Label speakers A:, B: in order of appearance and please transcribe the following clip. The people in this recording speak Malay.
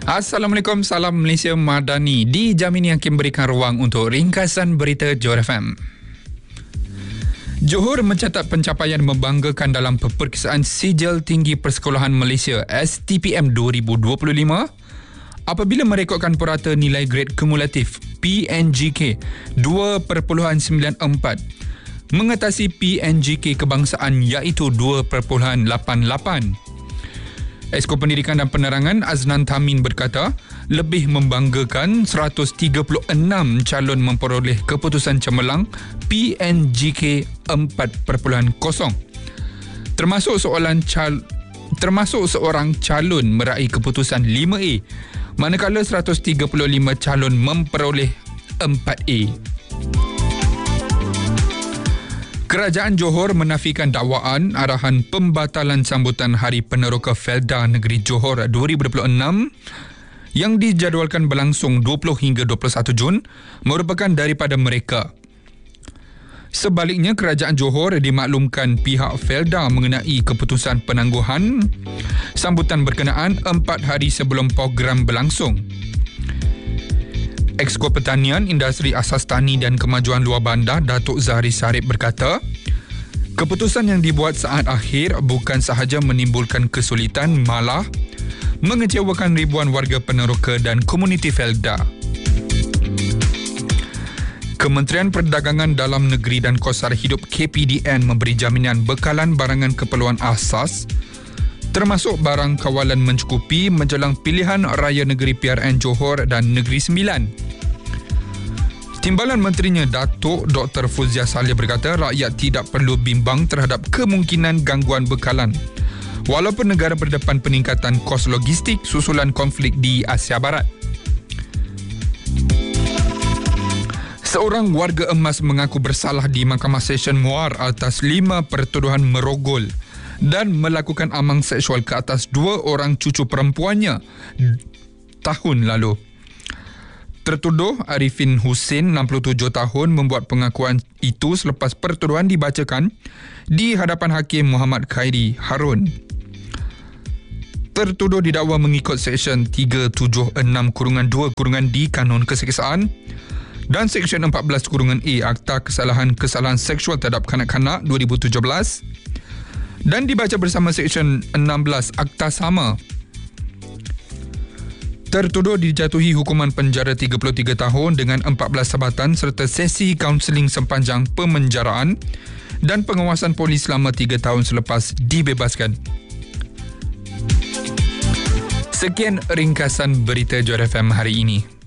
A: Assalamualaikum, salam Malaysia Madani. Di jam ini akan berikan ruang untuk ringkasan berita Johor FM. Johor mencatat pencapaian membanggakan dalam peperiksaan Sijil Tinggi Persekolahan Malaysia STPM 2025 apabila merekodkan purata nilai grade kumulatif PNGK 2.94 mengatasi PNGK kebangsaan iaitu 2.88. Esko Pendidikan dan Penerangan Aznan Tamin berkata, lebih membanggakan 136 calon memperoleh keputusan cemerlang PNGK 4.0 termasuk seorang calon meraih keputusan 5A, manakala 135 calon memperoleh 4A. Kerajaan Johor menafikan dakwaan arahan pembatalan sambutan Hari Peneroka Felda Negeri Johor 2026 yang dijadualkan berlangsung 20 hingga 21 Jun merupakan daripada mereka. Sebaliknya, Kerajaan Johor dimaklumkan pihak Felda mengenai keputusan penangguhan sambutan berkenaan 4 hari sebelum program berlangsung. Exco Pertanian, Industri Asas Tani dan Kemajuan Luar Bandar Datuk Zahri Sarip berkata, keputusan yang dibuat saat akhir bukan sahaja menimbulkan kesulitan, malah mengecewakan ribuan warga Peneroka dan komuniti Felda. Kementerian Perdagangan Dalam Negeri dan Kos Sara Hidup KPDN memberi jaminan bekalan barangan keperluan asas termasuk barang kawalan mencukupi menjelang pilihan raya negeri PRN Johor dan Negeri Sembilan. Timbalan Menterinya Datuk Dr. Fuzia Saleh berkata rakyat tidak perlu bimbang terhadap kemungkinan gangguan bekalan walaupun negara berdepan peningkatan kos logistik susulan konflik di Asia Barat. Seorang warga emas mengaku bersalah di Mahkamah Session Muar atas 5 pertuduhan merogol dan melakukan amang seksual ke atas 2 orang cucu perempuannya tahun lalu. Tertuduh Arifin Hussein, 67 tahun, membuat pengakuan itu selepas pertuduhan dibacakan di hadapan Hakim Muhammad Khairi Harun. Tertuduh didakwa mengikut Seksyen 376-2-D Kanun Keseksaan dan Seksyen 14-A Akta Kesalahan Seksual Terhadap Kanak-kanak 2017 dan dibaca bersama Seksyen 16 Akta Sama. Tertuduh dijatuhi hukuman penjara 33 tahun dengan 14 sabatan serta sesi kaunseling sepanjang pemenjaraan dan pengawasan polis selama 3 tahun selepas dibebaskan. Sekian ringkasan berita Johor FM hari ini.